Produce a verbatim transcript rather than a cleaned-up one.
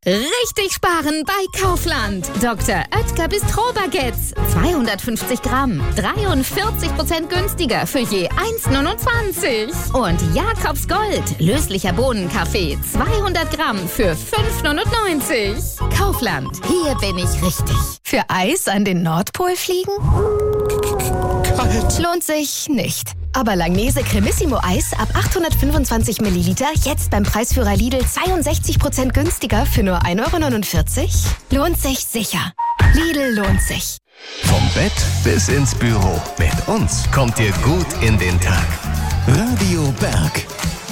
Richtig sparen bei Kaufland. Doktor Oetker Bistro-Baguettes. zweihundertfünfzig Gramm. dreiundvierzig Prozent günstiger für je eins Komma neunundzwanzig. Und Jakobs Gold. Löslicher Bohnenkaffee. zweihundert Gramm für fünf Komma neunundneunzig. Kaufland. Hier bin ich richtig. Für Eis an den Nordpol fliegen? Kalt. Lohnt sich nicht. Aber Langnese Cremissimo Eis ab achthundertfünfundzwanzig Milliliter jetzt beim Preisführer Lidl zweiundsechzig Prozent günstiger für nur ein Euro neunundvierzig? Lohnt sich sicher. Lidl lohnt sich. Vom Bett bis ins Büro. Mit uns kommt ihr gut in den Tag. Radio Berg.